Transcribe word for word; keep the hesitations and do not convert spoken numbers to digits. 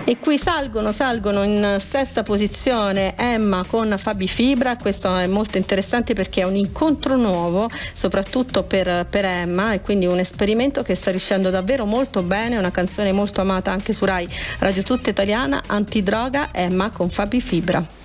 E qui salgono, salgono in sesta posizione Emma con Fabi Fibra. Questo è molto interessante perché è un incontro nuovo, soprattutto per, per Emma, e quindi un esperimento che sta riuscendo davvero molto bene, una canzone molto amata anche su Rai Radio Tutta Italiana, Antidroga, Emma con Fabi Fibra.